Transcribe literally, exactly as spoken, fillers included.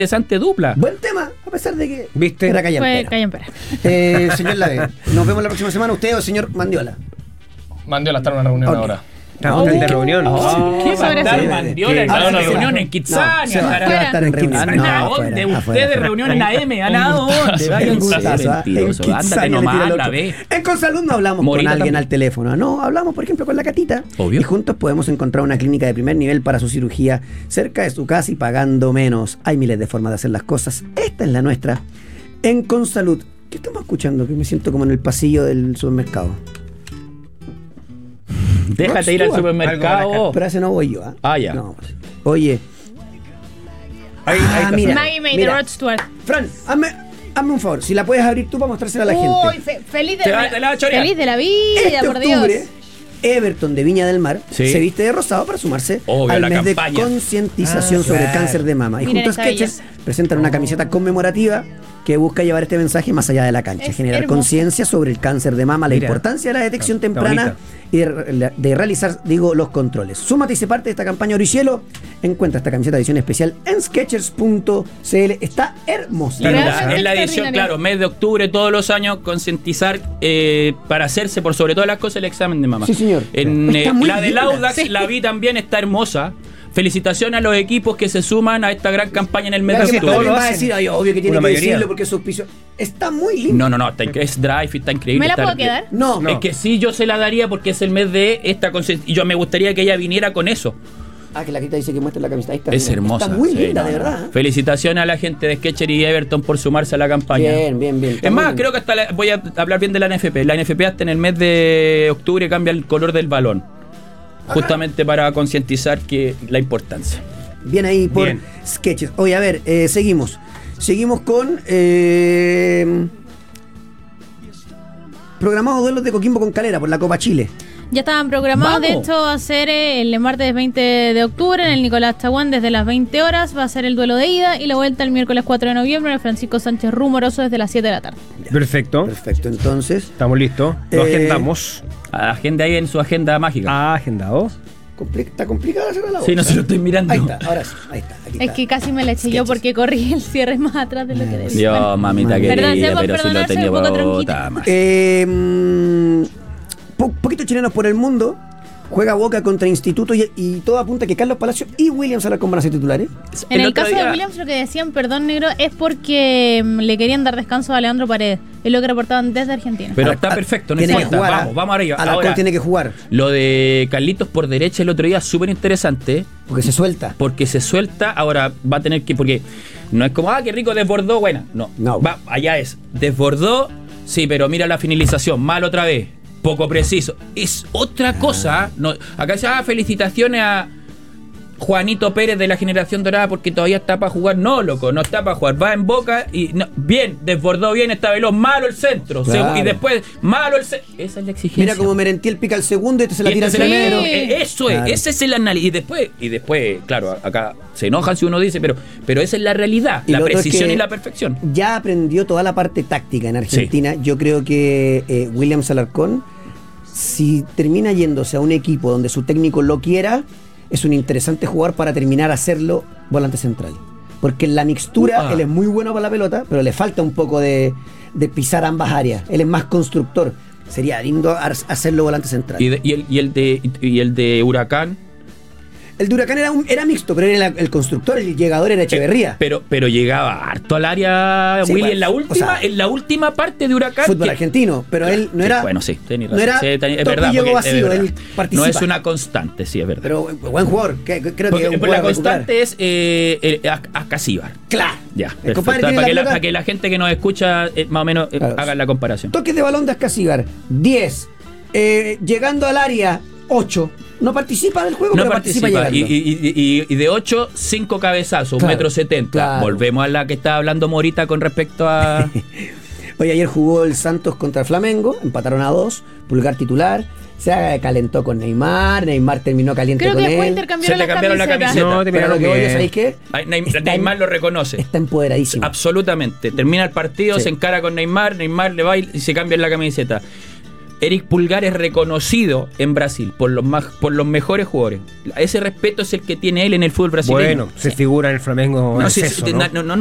interesante dupla. Buen tema, a pesar de que ¿Viste? era Callampera. Fue Callampera. Eh, señor Lave, nos vemos la próxima semana, usted o señor Mandiola. Mandiola está en una reunión Ok. ahora. Estamos en de reunión. Oh, ¿Qué va a sobre estar eso. Mandiola en Ah, una sí, reunión sí. en Kitsania? No, se va, cara? se va a estar en reunión. ¿A No, dónde? afuera, Ustedes afuera. reunión en la M, ¿a nada dónde? Váyanse, Un gustazo, ¿ah? En mentiroso. Kitsania Ándate le nomás, tira el la otro. ve. En Consalud no hablamos Morita con alguien también. al teléfono, no, hablamos por ejemplo con la Catita. Obvio. Y juntos podemos encontrar una clínica de primer nivel para su cirugía cerca de su casa y pagando menos. Hay miles de formas de hacer las cosas, esta es la nuestra. En Consalud, ¿qué estamos escuchando? Que me siento como en el pasillo del supermercado. Déjate ir al Rod Stewart. supermercado. Pero a ese no voy yo, ¿ah? Ah, ya. No, pues. Oye. Ahí, Ah, ahí está. mira. Maggie May de mira. Rod Stewart. Fran, hazme, hazme un favor, si la puedes abrir tú para mostrársela a la gente. Uy, fe- feliz de Te va- te la va a chorear. feliz de la vida, Este por Dios. octubre, Everton de Viña del Mar Sí. se viste de rosado para sumarse Obvio, al la mes campaña. de concientización Ah, sobre claro. el cáncer de mama. Y Miren junto a esta Sketches belleza. presentan una camiseta conmemorativa que busca llevar este mensaje más allá de la cancha, Es generar hermoso. conciencia sobre el cáncer de mama, la Mira. importancia de la detección Está temprana bonita. y de, de realizar, digo, los controles. Súmate y sé parte de esta campaña Oricielo. Encuentra esta camiseta edición especial en sketchers punto c l. Está hermosa. Y la- Realmente es la edición, extraordinario. claro, mes de octubre, todos los años, concientizar eh, para hacerse, por sobre todas las cosas, el examen de mama. Sí, señor. En, Está eh, muy la de linda. Audax, Sí. la vi también, está hermosa. Felicitaciones a los equipos que se suman a esta gran campaña en el mes Claro de que todos octubre. lo alguien va a hacen. decir, ay, obvio que tiene Una que mayoría. decirlo porque es auspicio. Está muy lindo. No, no, no, está, inc- es Drive, está increíble. ¿Me la está- puedo quedar? No, No. Es que sí, yo se la daría porque es el mes de esta conciencia. Y yo me gustaría que ella viniera con eso. Ah, que la Quita dice que muestre la camiseta. Ahí está. Es mira. hermosa. Está muy Sí, linda, no, de no. verdad. ¿eh? Felicitaciones a la gente de Sketcher y Everton por sumarse a la campaña. Bien, bien, bien. Está Es muy más, bien. creo que hasta la- voy a hablar bien de la N F P. La N F P hasta en el mes de octubre cambia el color del balón. Justamente para concientizar que la importancia. Bien ahí por Bien. Sketches. Oye, a ver, eh, seguimos. Seguimos con. Eh, programados duelos de Coquimbo con Calera por la Copa Chile. Ya estaban programados, de Vamos. hecho, va a ser eh, el martes veinte de octubre en el Nicolás Chaguán desde las veinte horas. Va a ser el duelo de ida y la vuelta el miércoles cuatro de noviembre en el Francisco Sánchez Rumoroso desde las siete de la tarde. Perfecto. Perfecto, entonces. Estamos listos. Lo Eh, agendamos. Agenda ahí en su agenda mágica. Ah, agendado. compli- Está complicada hacer la voz. Sí, no se lo estoy mirando. Ahí está, ahora sí. Ahí está. Aquí Es está. que casi me la eché yo porque corrí el cierre más atrás de lo que debía. Dios, mamita Perdón, querida, Seba, pero si lo perdonarse, tenía un poco bota tranquila. más. Eh, mm, po- poquitos chilenos por el mundo. Juega Boca contra Instituto y, y todo apunta que Carlos Palacio y Williams Alarcón van a ser titulares. En el, otro caso día- de Williams, lo que decían, perdón, negro, es porque mm, le querían dar descanso a Leandro Paredes. Es lo que reportaban desde Argentina. Pero Alar- está perfecto, no tiene que importa. jugar, Vamos, vamos arriba. Alarcón Ahora, tiene que jugar lo de Carlitos por derecha el otro día, súper interesante. porque se suelta. Porque se suelta, ahora va a tener que. Porque no es como, ah, qué rico desbordó, buena. No, No. Va, allá es. Desbordó, sí, pero mira la finalización, mal otra vez. Poco preciso. Es otra cosa. No, acá se ah, felicitaciones a Juanito Pérez de la generación dorada porque todavía está para jugar. No, loco, no está para jugar. Va en Boca y no, bien, desbordó bien, está veloz, malo el centro. Claro. Segu- Y después, malo el centro. Esa es la exigencia. Mira como Merentiel pica el segundo y este se la Y tira este al se la- primero. Eh, Eso Claro. es, ese es el análisis. Y después, y después, claro, acá se enojan si uno dice, pero, pero esa es la realidad, Y la lo otro es precisión que y la perfección. Ya aprendió toda la parte táctica en Argentina. Yo creo que eh, Williams Alarcón, si termina yéndose a un equipo donde su técnico lo quiera, es un interesante jugador para terminar a hacerlo volante central. Porque en la mixtura Ah. él es muy bueno para la pelota, pero le falta un poco de, de pisar ambas áreas. Él es más constructor. Sería lindo ar- hacerlo volante central. Y, de- y el, y, el de, y el de Huracán. El de Huracán era, un- era mixto, pero era el, el constructor, el llegador era Echeverría. Pero, pero llegaba harto al área, Sí, Willy, bueno, en la o última, sea, en la última parte de Huracán. Fútbol que- argentino, pero él no Sí, era. bueno, sí, tenés no razón. era Sí, tenés- es topo y verdad, llegó porque vacío, es verdad. él participa. No es una constante, sí, es verdad. Pero eh, buen jugador, que, que- creo Porque- que es un pero la jugador a recuperar. constante es eh, eh, a- Ascasíbar. Claro. Ya, El perfecto. compadre Para tiene que, la la, pelota. para que la gente que nos escucha eh, más o menos eh, Claro. haga la comparación. Toques de balón de Ascasíbar, diez. Eh, llegando al área, ocho. No participa del juego, No pero participa, participa. Y, llegando. y- y- y de ocho, cinco cabezazos, un Claro, metro setenta. claro. Volvemos a la que estaba hablando Morita con respecto a. Oye, ayer jugó el Santos contra el Flamengo, empataron a dos, Pulgar titular. Se calentó con Neymar, Neymar terminó caliente Creo con que después él. intercambiaron Se le la cambiaron la camiseta. camiseta. No, te Pero lo miraron que voy yo, bien. ¿sabéis qué? Ay, Neym- Está Neymar en- lo reconoce. Está empoderadísimo. Absolutamente. Termina el partido, Sí. se encara con Neymar, Neymar le va y se cambia la camiseta. Eric Pulgar es reconocido en Brasil por los más, por los mejores jugadores. Ese respeto es el que tiene él en el fútbol brasileño. Bueno, se figura en el Flamengo No, en sí, exceso, sí, ¿no? no, no,